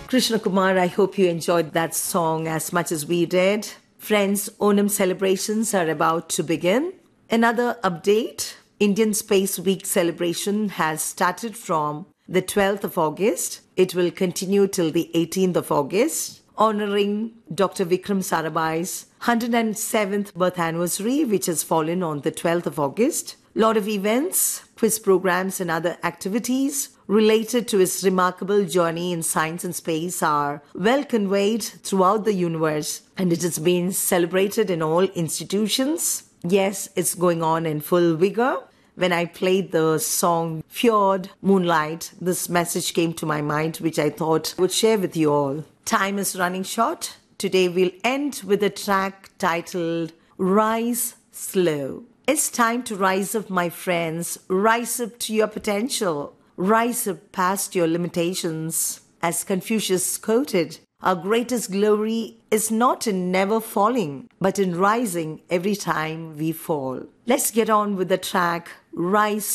Krishna Kumar, I hope you enjoyed that song as much as we did. Friends, Onam celebrations are about to begin. Another update, Indian Space Week celebration has started from the 12th of August. It will continue till the 18th of August, honoring Dr. Vikram Sarabhai's 107th birth anniversary, which has fallen on the 12th of August. Lot of events, quiz programs and other activities related to his remarkable journey in science and space are well conveyed throughout the universe, and it has been celebrated in all institutions. Yes, it's going on in full vigor. When I played the song Fjord Moonlight, this message came to my mind, which I thought I would share with you all. Time is running short. Today we'll end with a track titled Rise Slow. It's time to rise up, my friends. Rise up to your potential. Rise up past your limitations. As Confucius quoted, our greatest glory is not in never falling, but in rising every time we fall. Let's get on with the track Rise